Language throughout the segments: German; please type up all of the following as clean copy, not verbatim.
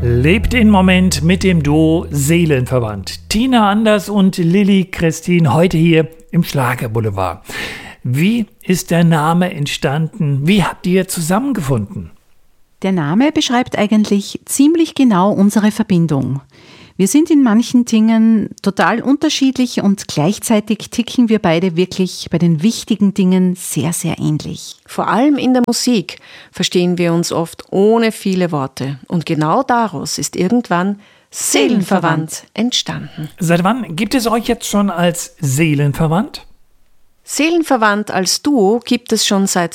Lebt den Moment mit dem Duo Seelenverwandt. Tina Anders und Lilly Christine heute hier im Schlagerboulevard. Wie ist der Name entstanden? Wie habt ihr zusammengefunden? Der Name beschreibt eigentlich ziemlich genau unsere Verbindung. Wir sind in manchen Dingen total unterschiedlich und gleichzeitig ticken wir beide wirklich bei den wichtigen Dingen sehr, sehr ähnlich. Vor allem in der Musik verstehen wir uns oft ohne viele Worte. Und genau daraus ist irgendwann Seelenverwandt entstanden. Seit wann gibt es euch jetzt schon als Seelenverwandt? Seelenverwandt als Duo gibt es schon seit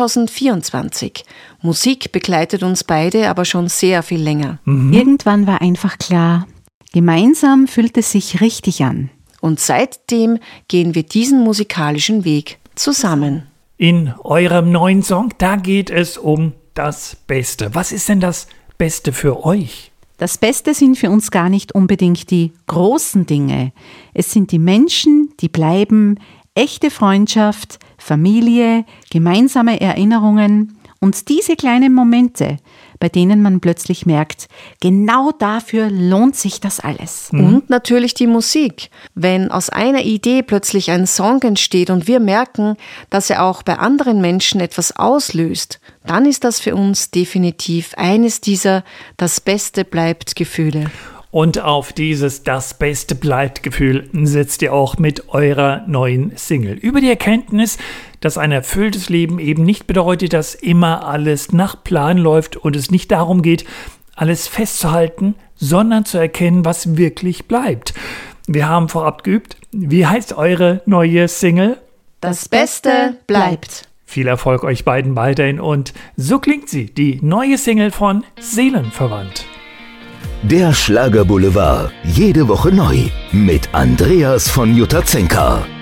2024. Musik begleitet uns beide aber schon sehr viel länger. Irgendwann war einfach klar, gemeinsam fühlt es sich richtig an. Und seitdem gehen wir diesen musikalischen Weg zusammen. In eurem neuen Song, da geht es um das Beste. Was ist denn das Beste für euch? Das Beste sind für uns gar nicht unbedingt die großen Dinge. Es sind die Menschen, die bleiben, echte Freundschaft, Familie, gemeinsame Erinnerungen und diese kleinen Momente, bei denen man plötzlich merkt, genau dafür lohnt sich das alles. Und natürlich die Musik. Wenn aus einer Idee plötzlich ein Song entsteht und wir merken, dass er auch bei anderen Menschen etwas auslöst, dann ist das für uns definitiv eines dieser Das Beste bleibt Gefühle. Und auf dieses Das Beste bleibt Gefühl setzt ihr auch mit eurer neuen Single. Über die Erkenntnis, dass ein erfülltes Leben eben nicht bedeutet, dass immer alles nach Plan läuft und es nicht darum geht, alles festzuhalten, sondern zu erkennen, was wirklich bleibt. Wir haben vorab geübt. Wie heißt eure neue Single? Das Beste bleibt. Viel Erfolg euch beiden weiterhin und so klingt sie, die neue Single von Seelenverwandt. Der Schlagerboulevard, jede Woche neu mit Andreas von Jutazenka.